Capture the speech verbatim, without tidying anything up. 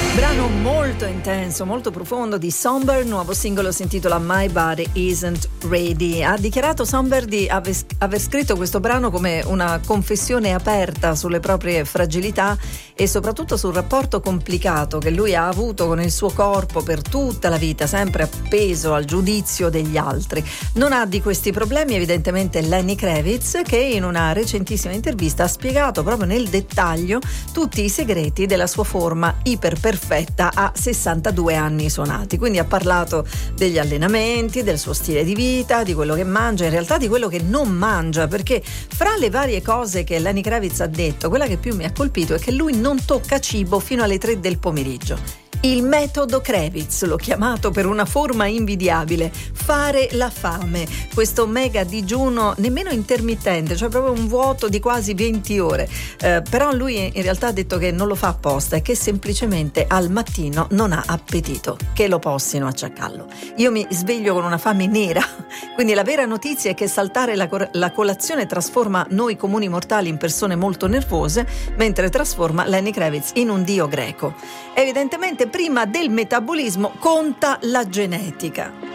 Brano molto intenso, molto profondo di Somber, nuovo singolo si intitola My Body Isn't Ready. Ha dichiarato Somber di aver, aver scritto questo brano come una confessione aperta sulle proprie fragilità e soprattutto sul rapporto complicato che lui ha avuto con il suo corpo per tutta la vita, sempre appeso al giudizio degli altri. Non ha di questi problemi evidentemente Lenny Kravitz, che in una recentissima intervista ha spiegato proprio nel dettaglio tutti i segreti della sua forma iperperfetta a sessantadue anni suonati. Quindi ha parlato degli allenamenti, del suo stile di vita, di quello che mangia, in realtà di quello che non mangia, perché fra le varie cose che Lenny Kravitz ha detto, quella che più mi ha colpito è che lui non tocca cibo fino alle tre del pomeriggio. Il metodo Kravitz, l'ho chiamato per una forma invidiabile, fare la fame, questo mega digiuno nemmeno intermittente, cioè proprio un vuoto di quasi venti ore, eh, però lui in realtà ha detto che non lo fa apposta e che semplicemente al mattino non ha appetito, che lo possino acciaccarlo. Io mi sveglio con una fame nera, quindi la vera notizia è che saltare la, cor- la colazione trasforma noi comuni mortali in persone molto nervose, mentre trasforma Lenny Kravitz in un dio greco. Evidentemente prima del metabolismo conta la genetica.